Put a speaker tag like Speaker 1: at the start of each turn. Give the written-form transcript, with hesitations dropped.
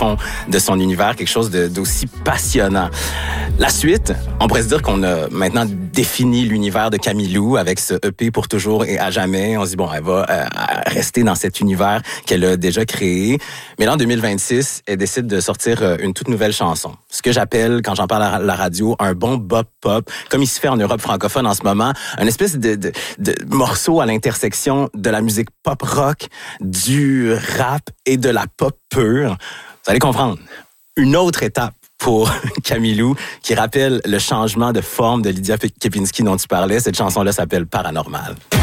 Speaker 1: fond de son univers, quelque chose d'aussi passionnant. La suite, on pourrait se dire qu'on a maintenant défini l'univers de Camille Lou avec ce EP pour toujours et à jamais. On se dit, bon, elle va rester dans cet univers qu'elle a déjà créé. Mais là, en 2026, elle décide de sortir une toute nouvelle chanson. Ce que j'appelle, quand j'en parle à la radio, un bon bop-pop, comme il se fait en Europe francophone en ce moment, une espèce de morceau à l'intersection de la musique pop-rock, du rap et de la pop pure. Vous allez comprendre. Une autre étape pour Camille Lou, qui rappelle le changement de forme de Lydia Kepinski dont tu parlais. Cette chanson-là s'appelle Paranormal.